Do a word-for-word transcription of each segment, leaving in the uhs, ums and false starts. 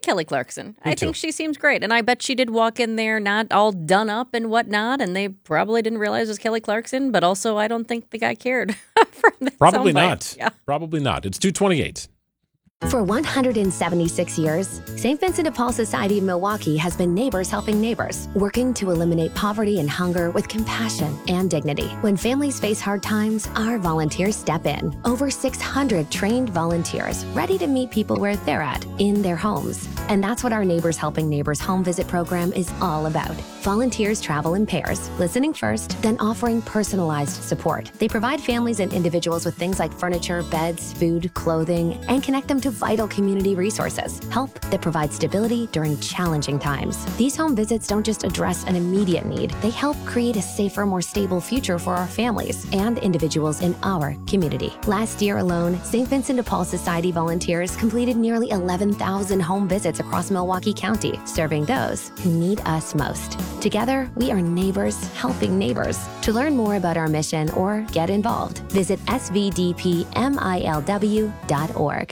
Kelly Clarkson. Me I too. think she seems great. And I bet she did walk in there not all done up and whatnot, and they probably didn't realize it was Kelly Clarkson, but also I don't think the guy cared. from that Probably soundbite. not. Yeah. Probably not. It's two twenty-eight. For one hundred seventy-six years, Saint Vincent de Paul Society of Milwaukee has been neighbors helping neighbors, working to eliminate poverty and hunger with compassion and dignity. When families face hard times, our volunteers step in. Over six hundred trained volunteers ready to meet people where they're at, in their homes. And that's what our Neighbors Helping Neighbors home visit program is all about. Volunteers travel in pairs, listening first, then offering personalized support. They provide families and individuals with things like furniture, beds, food, clothing, and connect them to vital community resources. Help that provides stability during challenging times. These home visits don't just address an immediate need, they help create a safer, more stable future for our families and individuals in our community. Last year alone, Saint Vincent de Paul Society volunteers completed nearly eleven thousand home visits across Milwaukee County, serving those who need us most. Together, we are neighbors helping neighbors. To learn more about our mission or get involved, visit s v d p milw dot org.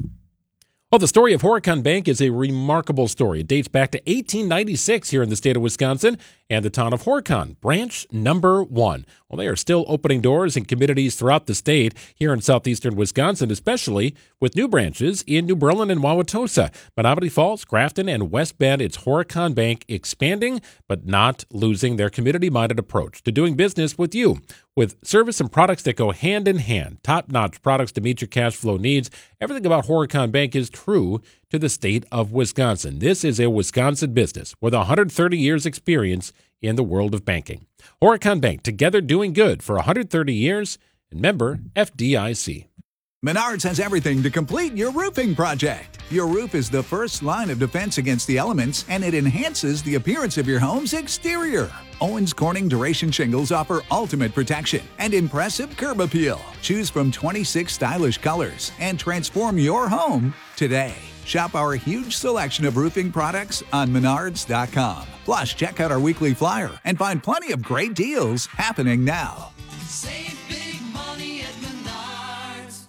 Well, the story of Horicon Bank is a remarkable story. It dates back to eighteen ninety-six here in the state of Wisconsin and the town of Horicon, branch number one. Well, they are still opening doors in communities throughout the state, here in southeastern Wisconsin, especially with new branches in New Berlin and Wauwatosa. Menominee Falls, Grafton, and West Bend, it's Horicon Bank expanding, but not losing their community-minded approach to doing business with you. With service and products that go hand in hand, top-notch products to meet your cash flow needs, everything about Horicon Bank is true to the state of Wisconsin. This is a Wisconsin business with one hundred thirty years experience in the world of banking. Horicon Bank, together doing good for one hundred thirty years, and member F D I C. Menards has everything to complete your roofing project. Your roof is the first line of defense against the elements, and it enhances the appearance of your home's exterior. Owens Corning Duration Shingles offer ultimate protection and impressive curb appeal. Choose from twenty-six stylish colors and transform your home today. Shop our huge selection of roofing products on menards dot com. Plus, check out our weekly flyer and find plenty of great deals happening now. Save big money at Menards.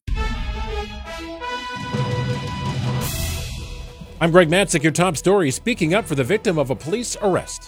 I'm Greg Matzik, your top story, speaking up for the victim of a police arrest.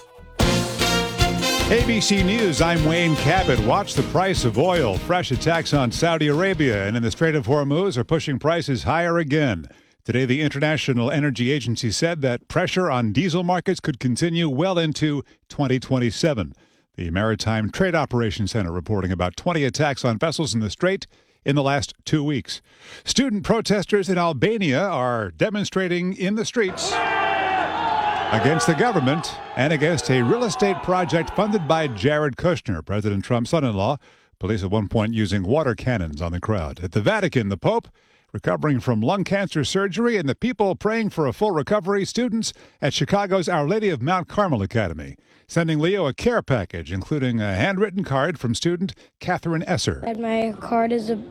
A B C News, I'm Wayne Cabot. Watch the price of oil. Fresh attacks on Saudi Arabia and in the Strait of Hormuz are pushing prices higher again. Today, the International Energy Agency said that pressure on diesel markets could continue well into twenty twenty-seven. The Maritime Trade Operations Center reporting about twenty attacks on vessels in the Strait in the last two weeks. Student protesters in Albania are demonstrating in the streets against the government and against a real estate project funded by Jared Kushner, President Trump's son-in-law. Police at one point using water cannons on the crowd. At the Vatican, the Pope recovering from lung cancer surgery, and the people praying for a full recovery. Students at Chicago's Our Lady of Mount Carmel Academy sending Leo a care package, including a handwritten card from student Catherine Esser. And my card is a,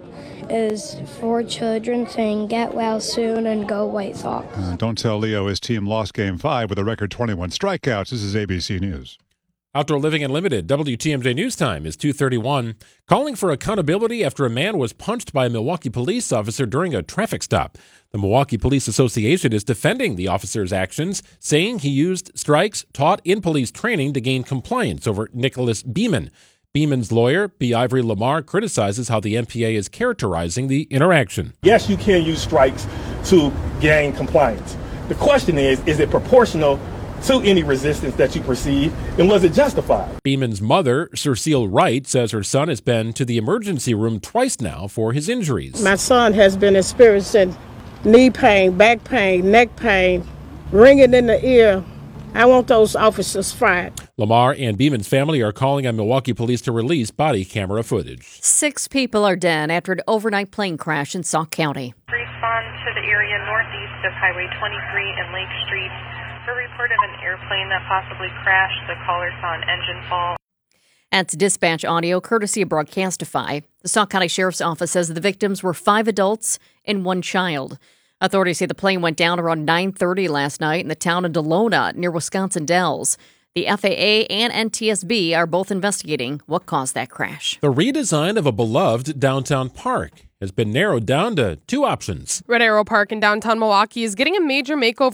is for children saying, "Get well soon and go White Sox." Uh, don't tell Leo his team lost Game five with a record twenty-one strikeouts. This is A B C News. Outdoor Living Unlimited, W T M J News Time is two thirty-one. Calling for accountability after a man was punched by a Milwaukee police officer during a traffic stop. The Milwaukee Police Association is defending the officer's actions, saying he used strikes taught in police training to gain compliance over Nicholas Beeman. Beeman's lawyer, B. Ivory Lamar, criticizes how the M P A is characterizing the interaction. Yes, you can use strikes to gain compliance. The question is, is it proportional to any resistance that you perceive, and was it justified? Beeman's mother, Cecile Wright, says her son has been to the emergency room twice now for his injuries. My son has been experiencing knee pain, back pain, neck pain, ringing in the ear. I want those officers fired. Lamar and Beeman's family are calling on Milwaukee police to release body camera footage. Six people are dead after an overnight plane crash in Sauk County. Respond to the area northeast of Highway twenty-three and Lake Street for report of an airplane that possibly crashed. The caller saw an engine fall. That's dispatch audio courtesy of Broadcastify. The Sauk County Sheriff's Office says the victims were five adults and one child. Authorities say the plane went down around nine thirty last night in the town of Delona near Wisconsin Dells. The F A A and N T S B are both investigating what caused that crash. The redesign of a beloved downtown park has been narrowed down to two options. Red Arrow Park in downtown Milwaukee is getting a major makeover